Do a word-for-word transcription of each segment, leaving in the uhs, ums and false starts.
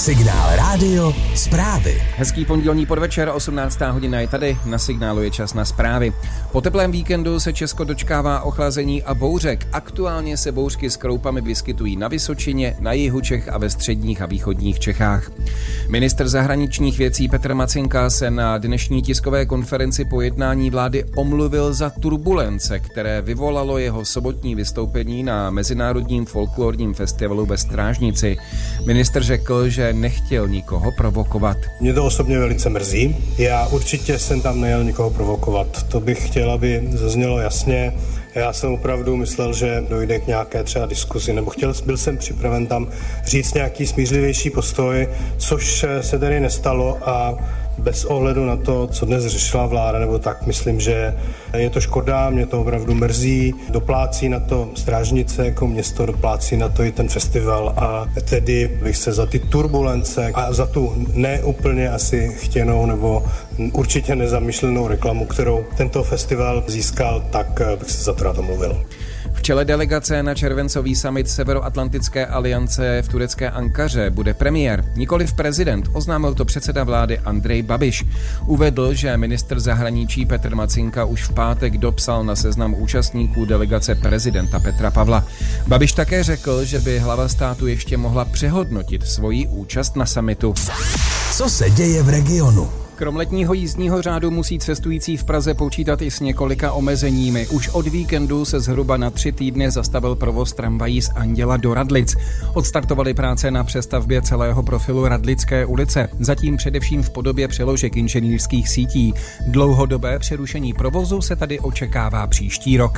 Signál rádio zprávy. Hezký pondělní podvečer, osmnáctá hodina je tady, na Signálu je čas na zprávy. Po teplém víkendu se Česko dočkává ochlazení a bouřek. Aktuálně se bouřky s kroupami vyskytují na Vysočině, na jihu Čech a ve středních a východních Čechách. Ministr zahraničních věcí Petr Macinka se na dnešní tiskové konferenci po jednání vlády omluvil za turbulence, které vyvolalo jeho sobotní vystoupení na Mezinárodním folklorním festivalu ve Strážnici. Ministr řekl, že nechtěl nikoho provokovat. Mě to osobně velice mrzí. Já určitě jsem tam nejel nikoho provokovat. To bych chtěl, aby zaznělo jasně. Já jsem opravdu myslel, že dojde k nějaké třeba diskuzi, nebo chtěl, byl jsem připraven tam říct nějaký smířlivější postoj, což se tady nestalo a bez ohledu na to, co dnes řešila vláda, nebo tak, myslím, že je to škoda, mě to opravdu mrzí. Doplácí na to Strážnice jako město, doplácí na to i ten festival a tedy bych se za ty turbulence a za tu neúplně asi chtěnou nebo určitě nezamýšlenou reklamu, kterou tento festival získal, tak bych se za to rád omluvil. V čele delegace na červencový summit Severoatlantické aliance v turecké Ankaře bude premiér, nikoliv prezident, oznámil to předseda vlády Andrej Babiš. Uvedl, že ministr zahraničí Petr Macinka už v pátek dopsal na seznam účastníků delegace prezidenta Petra Pavla. Babiš také řekl, že by hlava státu ještě mohla přehodnotit svoji účast na summitu. Co se děje v regionu? Krom letního jízdního řádu musí cestující v Praze počítat i s několika omezeními. Už od víkendu se zhruba na tři týdny zastavil provoz tramvají z Anděla do Radlic. Odstartovaly práce na přestavbě celého profilu Radlické ulice, zatím především v podobě přeložek inženýrských sítí. Dlouhodobé přerušení provozu se tady očekává příští rok.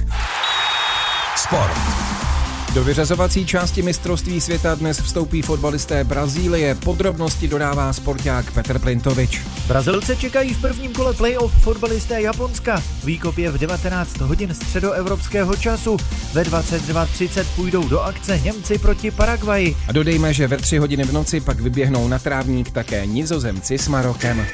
Sport. Do vyřazovací části mistrovství světa dnes vstoupí fotbalisté Brazílie. Podrobnosti dodává sporták Petr Plintovič. Brazilce čekají v prvním kole playoff fotbalisté Japonska. Výkop je v devatenáct hodin středoevropského času. Ve dvacet dva třicet půjdou do akce Němci proti Paraguayi. A dodejme, že ve tři hodiny v noci pak vyběhnou na trávník také Nizozemci s Marokem.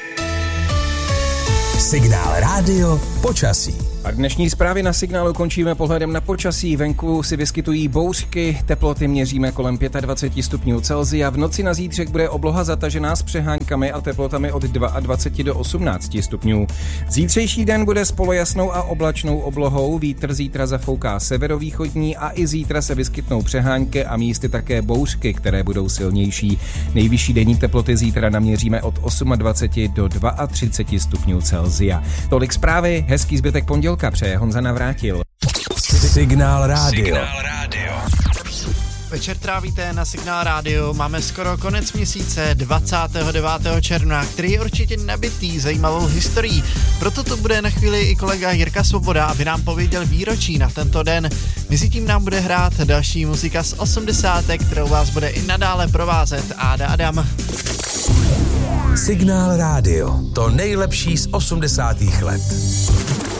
Signál rádio počasí. A dnešní zprávy na Signálu končíme pohledem na počasí. Venku si vyskytují bouřky, teploty měříme kolem dvacet pět stupňů Celsia. V noci na zítřek bude obloha zatažená s přeháňkami a teplotami od dvacet dva do osmnácti stupňů. Zítřejší den bude s polojasnou a oblačnou oblohou. Vítr zítra zafouká severovýchodní a i zítra se vyskytnou přehánky a místy také bouřky, které budou silnější. Nejvyšší denní teploty zítra naměříme od dvacet osm do třicet dva stupňů Celsia. Tolik zprávy, hezký zbytek pondělka přeje Honza Navrátil. Signál rádio. Signál rádio. Večer trávíte na Signál rádio, máme skoro konec měsíce dvacátého devátého června, který je určitě nabitý zajímavou historií. Proto to bude na chvíli i kolega Jirka Svoboda, aby nám pověděl výročí na tento den. Mezitím nám bude hrát další muzika z osmdesátek, kterou vás bude i nadále provázet Áda Adam. Signál rádio, to nejlepší z osmdesátých let.